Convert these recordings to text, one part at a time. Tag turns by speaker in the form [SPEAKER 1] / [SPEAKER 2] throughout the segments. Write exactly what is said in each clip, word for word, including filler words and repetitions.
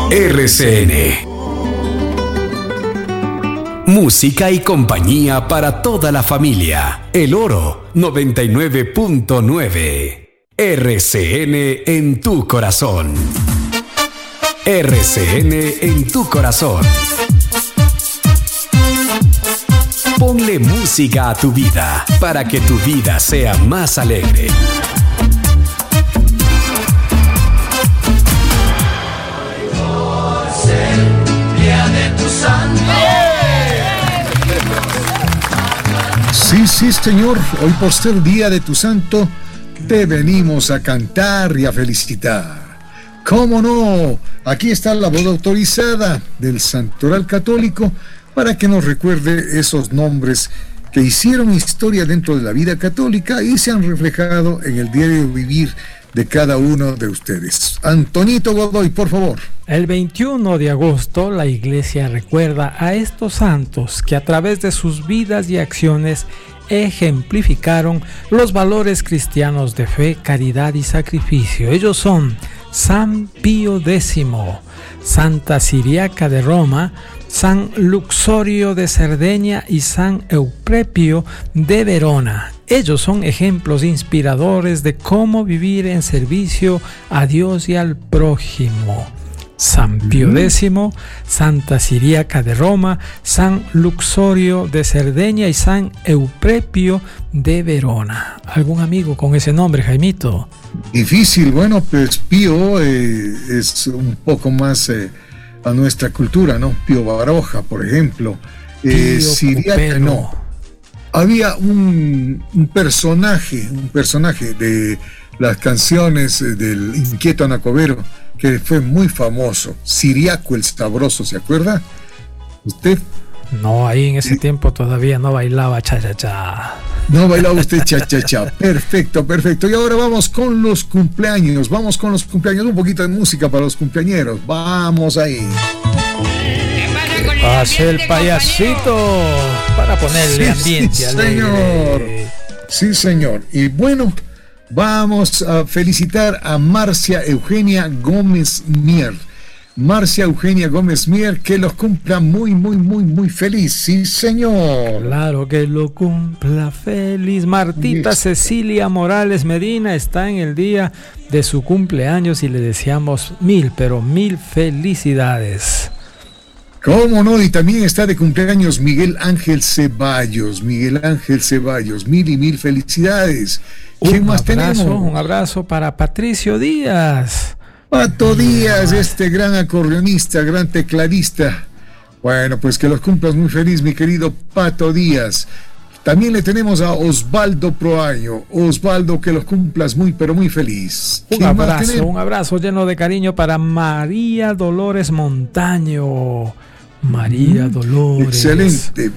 [SPEAKER 1] R C N. Música y compañía para toda la familia. El Oro noventa y nueve punto nueve. R C N en tu corazón. R C N en tu corazón. Ponle música a tu vida para que tu vida sea más alegre.
[SPEAKER 2] Sí, sí, Señor, hoy por ser día de tu santo, te venimos a cantar y a felicitar. ¿Cómo no? Aquí está la voz autorizada del Santoral Católico para que nos recuerde esos nombres que hicieron historia dentro de la vida católica y se han reflejado en el diario vivir de cada uno de ustedes. Antonito Godoy, por favor.
[SPEAKER 3] El veintiuno de agosto, la Iglesia recuerda a estos santos que a través de sus vidas y acciones ejemplificaron los valores cristianos de fe, caridad y sacrificio. Ellos son San Pío X, Santa Ciriaca de Roma, San Luxorio de Cerdeña y San Euprepio de Verona. Ellos son ejemplos inspiradores de cómo vivir en servicio a Dios y al prójimo. San Pío X, Santa Ciriaca de Roma, San Luxorio de Cerdeña y San Euprepio de Verona. ¿Algún amigo con ese nombre, Jaimito?
[SPEAKER 2] Difícil, bueno, pues Pío eh, es un poco más eh, a nuestra cultura, ¿no? Pío Baroja, por ejemplo. Eh, Ciriaca, no. Había un, un personaje, un personaje de las canciones del Inquieto Anacobero que fue muy famoso, Ciriaco el Sabroso, ¿se acuerda? ¿Usted?
[SPEAKER 3] No, ahí en ese sí. tiempo todavía no bailaba cha-cha-cha.
[SPEAKER 2] No bailaba usted cha-cha-cha. Perfecto, perfecto. Y ahora vamos con los cumpleaños, vamos con los cumpleaños, un poquito de música para los cumpleañeros. Vamos ahí.
[SPEAKER 3] Pase el payasito para ponerle sí, ambiente
[SPEAKER 2] sí,
[SPEAKER 3] alegre.
[SPEAKER 2] Señor. Sí, señor. Y bueno, vamos a felicitar a Marcia Eugenia Gómez Mier. Marcia Eugenia Gómez Mier, que los cumpla muy, muy, muy, muy feliz. Sí, señor.
[SPEAKER 3] Claro que lo cumpla feliz. Martita
[SPEAKER 2] Listo.
[SPEAKER 3] Cecilia Morales Medina está en el día de su cumpleaños y le deseamos mil, pero mil felicidades.
[SPEAKER 2] ¿Cómo no? Y también está de cumpleaños Miguel Ángel Ceballos. Miguel Ángel Ceballos, mil y mil felicidades. ¿Quién
[SPEAKER 3] un
[SPEAKER 2] más
[SPEAKER 3] abrazo,
[SPEAKER 2] tenemos?
[SPEAKER 3] Un abrazo para Patricio Díaz.
[SPEAKER 2] Pato Díaz, este gran acordeonista, gran tecladista. Bueno, pues que los cumplas muy feliz, mi querido Pato Díaz. También le tenemos a Osvaldo Proaño. Osvaldo, que los cumplas muy, pero muy feliz.
[SPEAKER 3] Un abrazo, un abrazo lleno de cariño para María Dolores Montaño. María Dolores.
[SPEAKER 2] Excelente.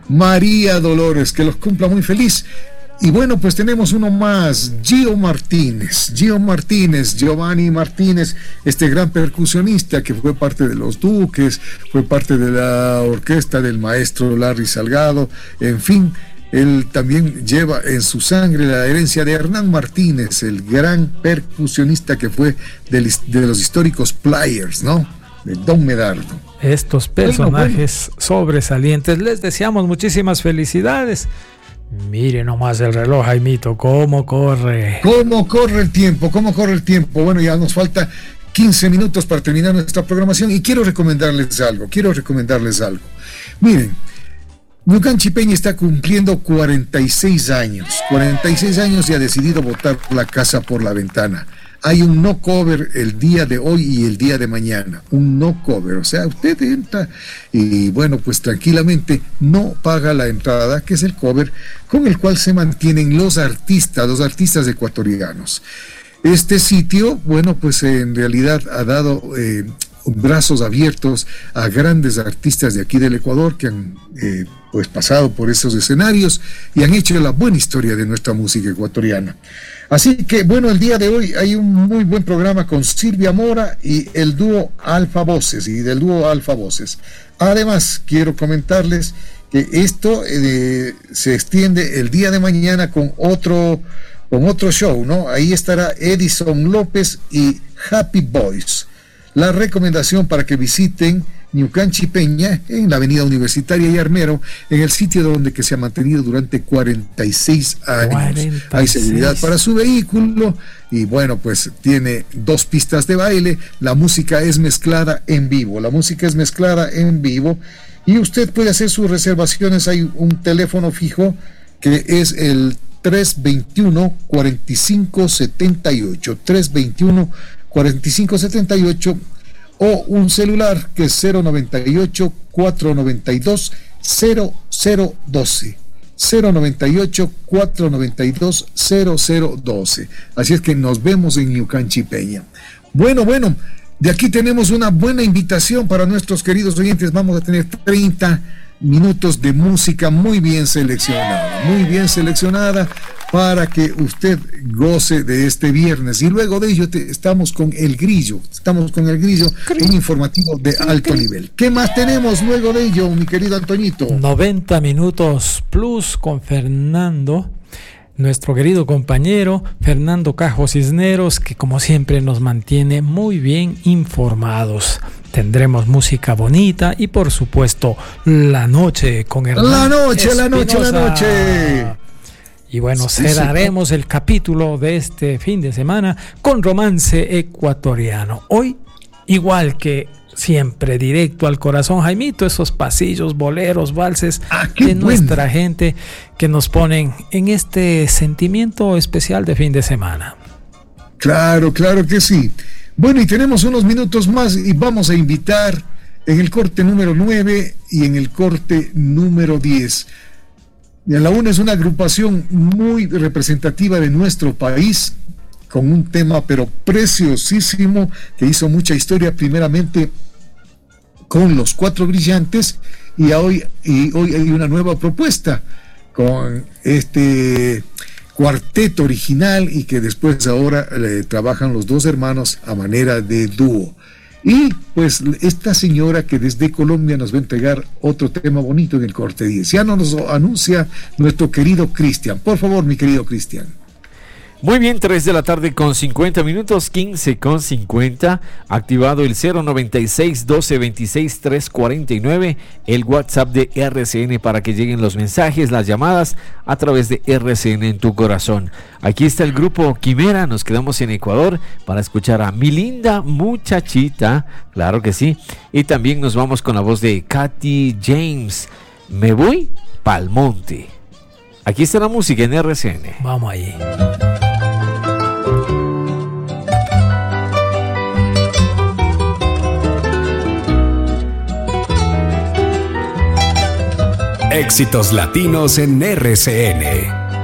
[SPEAKER 2] María Dolores, que los cumpla muy feliz. Y bueno, pues tenemos uno más, Gio Martínez. Gio Martínez, Giovanni Martínez, este gran percusionista que fue parte de Los Duques, fue parte de la orquesta del maestro Larry Salgado, en fin. Él también lleva en su sangre la herencia de Hernán Martínez, el gran percusionista que fue de, de los históricos Players, ¿no? De Don Medardo.
[SPEAKER 3] Estos personajes bueno, bueno. sobresalientes, les deseamos muchísimas felicidades. Mire nomás el reloj, Jaimito, cómo corre.
[SPEAKER 2] ¿Cómo corre el tiempo? ¿Cómo corre el tiempo? Bueno, ya nos falta quince minutos para terminar nuestra programación y quiero recomendarles algo, quiero recomendarles algo. Miren, Yucanchi Peña está cumpliendo cuarenta y seis años, cuarenta y seis años y ha decidido botar la casa por la ventana. Hay un no cover el día de hoy y el día de mañana, un no cover, o sea, usted entra y bueno, pues tranquilamente no paga la entrada, que es el cover con el cual se mantienen los artistas, los artistas ecuatorianos. Este sitio, bueno, pues en realidad ha dado eh, brazos abiertos a grandes artistas de aquí del Ecuador que han eh, pues pasado por esos escenarios y han hecho la buena historia de nuestra música ecuatoriana. Así que bueno, el día de hoy hay un muy buen programa con Silvia Mora y el dúo Alfa Voces, y del dúo Alfa Voces. Además, quiero comentarles que esto eh, se extiende el día de mañana con otro, con otro show, ¿no? Ahí estará Edison López y Happy Boys. la recomendación para que visiten Ñucanchi Peña en la avenida Universitaria y Armero, en el sitio donde que se ha mantenido durante cuarenta y seis años. cuarenta y seis. Hay seguridad para su vehículo y bueno, pues tiene dos pistas de baile. La música es mezclada en vivo, la música es mezclada en vivo y usted puede hacer sus reservaciones. Hay un teléfono fijo que es el tres veintiuno, cuarenta y cinco setenta y ocho, tres veintiuno, cuarenta y cinco setenta y ocho, o un celular que es cero noventa y ocho, cuatrocientos noventa y dos, cero cero doce, cero noventa y ocho, cuatrocientos noventa y dos, cero cero doce. Así es que nos vemos en Ñucanchi Peña. Bueno, bueno, de aquí tenemos una buena invitación para nuestros queridos oyentes. Vamos a tener treinta minutos de música muy bien seleccionada, muy bien seleccionada para que usted goce de este viernes. Y luego de ello te, estamos con el grillo, estamos con el grillo, un informativo de alto nivel. ¿Qué más tenemos luego de ello, mi querido Antoñito?
[SPEAKER 3] noventa minutos plus con Fernando, nuestro querido compañero Fernando Cajo Cisneros, que como siempre nos mantiene muy bien informados. Tendremos música bonita y por supuesto la noche con Hernán
[SPEAKER 2] La noche,
[SPEAKER 3] Espinosa.
[SPEAKER 2] la noche, la noche.
[SPEAKER 3] Y bueno,
[SPEAKER 2] Sí,
[SPEAKER 3] cerraremos
[SPEAKER 2] sí.
[SPEAKER 3] el capítulo de este fin de semana con romance ecuatoriano. Hoy, igual que siempre, directo al corazón, Jaimito, esos pasillos, boleros, valses
[SPEAKER 2] Ah, qué
[SPEAKER 3] de
[SPEAKER 2] bueno.
[SPEAKER 3] nuestra gente que nos ponen en este sentimiento especial de fin de semana.
[SPEAKER 2] Claro, claro que sí. Bueno, y tenemos unos minutos más y vamos a invitar en el corte número nueve y en el corte número diez. La UNA es una agrupación muy representativa de nuestro país, con un tema pero preciosísimo, que hizo mucha historia primeramente con Los Cuatro Brillantes, y hoy, y hoy hay una nueva propuesta con este cuarteto original y que después ahora eh, trabajan los dos hermanos a manera de dúo. Y pues esta señora que desde Colombia nos va a entregar otro tema bonito en el corte diez. Ya nos lo anuncia nuestro querido Cristian. Por favor, mi querido Cristian.
[SPEAKER 4] Muy bien, tres de la tarde con cincuenta minutos, quince con cincuenta. Activado el cero noventa y seis, doce veintiséis, trescientos cuarenta y nueve, el WhatsApp de R C N para que lleguen los mensajes, las llamadas a través de R C N en tu corazón. Aquí está el grupo Quimera, nos quedamos en Ecuador para escuchar a Mi Linda Muchachita, claro que sí. Y también nos vamos con la voz de Katy James, Me Voy Pa'l Monte. Aquí está la música en R C N.
[SPEAKER 3] Vamos ahí.
[SPEAKER 1] Éxitos latinos en R C N.